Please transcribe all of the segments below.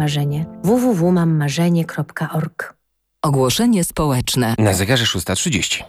marzenie. www.mammarzenie.org. Ogłoszenie społeczne. Na zegarze 6:30.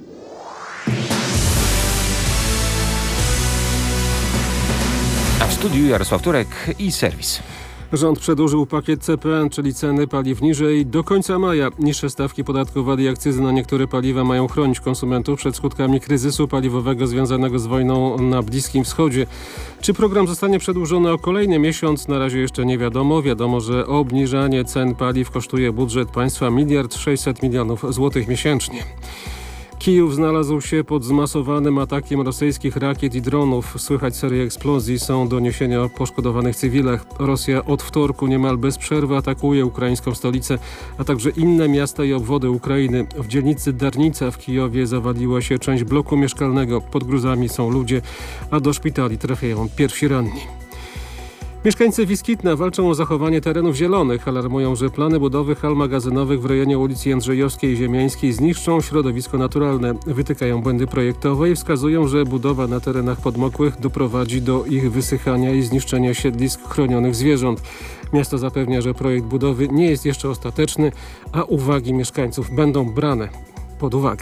A w studiu Jarosław Turek i serwis. Rząd przedłużył pakiet CPN, czyli ceny paliw niżej, do końca maja. Niższe stawki podatku VAT i akcyzy na niektóre paliwa mają chronić konsumentów przed skutkami kryzysu paliwowego związanego z wojną na Bliskim Wschodzie. Czy program zostanie przedłużony o kolejny miesiąc? Na razie jeszcze nie wiadomo. Wiadomo, że obniżanie cen paliw kosztuje budżet państwa 1,6 mld złotych miesięcznie. Kijów znalazł się pod zmasowanym atakiem rosyjskich rakiet i dronów. Słychać serię eksplozji, są doniesienia o poszkodowanych cywilach. Rosja od wtorku niemal bez przerwy atakuje ukraińską stolicę, a także inne miasta i obwody Ukrainy. W dzielnicy Darnica w Kijowie zawaliła się część bloku mieszkalnego. Pod gruzami są ludzie, a do szpitali trafiają pierwsi ranni. Mieszkańcy Wiskitna walczą o zachowanie terenów zielonych. Alarmują, że plany budowy hal magazynowych w rejonie ulicy Jędrzejowskiej i Ziemiańskiej zniszczą środowisko naturalne. Wytykają błędy projektowe i wskazują, że budowa na terenach podmokłych doprowadzi do ich wysychania i zniszczenia siedlisk chronionych zwierząt. Miasto zapewnia, że projekt budowy nie jest jeszcze ostateczny, a uwagi mieszkańców będą brane pod uwagę.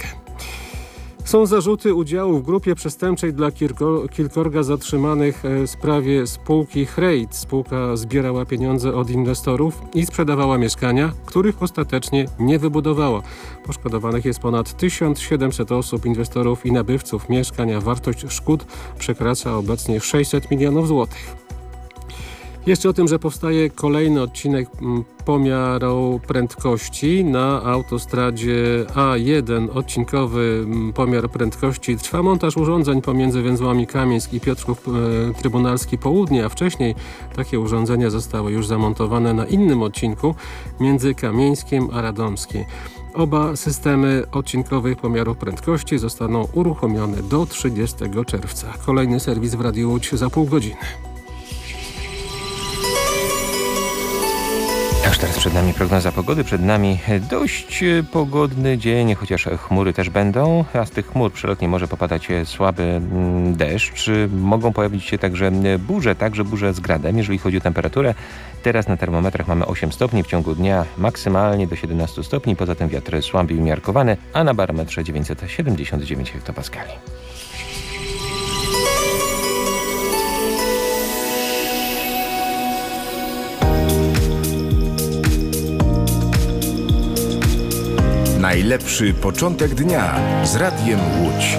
Są zarzuty udziału w grupie przestępczej dla kilkorga zatrzymanych w sprawie spółki Hrejt. Spółka zbierała pieniądze od inwestorów i sprzedawała mieszkania, których ostatecznie nie wybudowała. Poszkodowanych jest ponad 1700 osób, inwestorów i nabywców mieszkań, a wartość szkód przekracza obecnie 600 milionów złotych. Jeszcze o tym, że powstaje kolejny odcinek pomiaru prędkości na autostradzie A1. Odcinkowy pomiar prędkości. Trwa montaż urządzeń pomiędzy węzłami Kamieńsk i Piotrków Trybunalski Południe, a wcześniej takie urządzenia zostały już zamontowane na innym odcinku między Kamieńskiem a Radomskiem. Oba systemy odcinkowych pomiarów prędkości zostaną uruchomione do 30 czerwca. Kolejny serwis w Radiu Łódź za pół godziny. Aż teraz przed nami prognoza pogody, przed nami dość pogodny dzień, chociaż chmury też będą, a z tych chmur przelotnie może popadać słaby deszcz. Mogą pojawić się także burze z gradem, jeżeli chodzi o temperaturę. Teraz na termometrach mamy 8 stopni, w ciągu dnia maksymalnie do 17 stopni, poza tym wiatr słaby i umiarkowany, a na barometrze 979 hektopaskali. Najlepszy początek dnia z Radiem Łódź.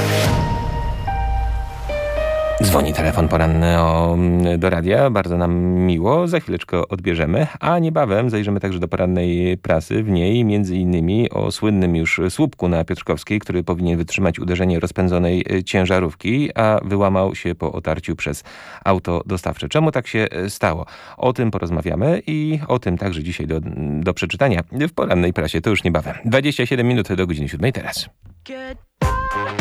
Dzwoni telefon poranny do radia, bardzo nam miło, za chwileczkę odbierzemy, a niebawem zajrzymy także do porannej prasy, w niej między innymi o słynnym już słupku na Piotrkowskiej, który powinien wytrzymać uderzenie rozpędzonej ciężarówki, a wyłamał się po otarciu przez auto dostawcze. Czemu tak się stało? O tym porozmawiamy i o tym także dzisiaj do przeczytania w porannej prasie, to już niebawem. 27 minut do godziny 7 teraz. Good